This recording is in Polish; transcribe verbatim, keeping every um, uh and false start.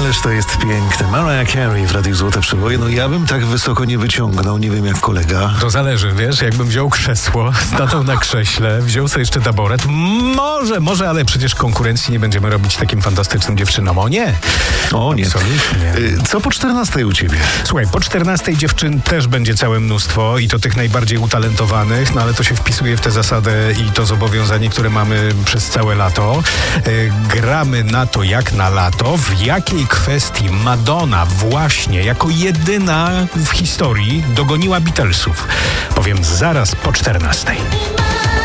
Ależ to jest piękne. Mariah Carey w Radiu Złote Przeboje. No ja bym tak wysoko nie wyciągnął, nie wiem jak kolega. To zależy, wiesz, jakbym wziął krzesło, stanął na krześle, wziął sobie jeszcze taboret. Może, może, ale przecież konkurencji nie będziemy robić takim fantastycznym dziewczynom. O nie! O nie. Absolutnie. Y, Co po czternastej u ciebie? Słuchaj, po czternastej dziewczyn też będzie całe mnóstwo i to tych najbardziej utalentowanych, no ale to się wpisuje w tę zasadę i to zobowiązanie, które mamy przez całe lato. Y, gramy na to jak na lato. W jakiej kwestii Madonna właśnie jako jedyna w historii dogoniła Beatlesów? Powiem zaraz po czternastej.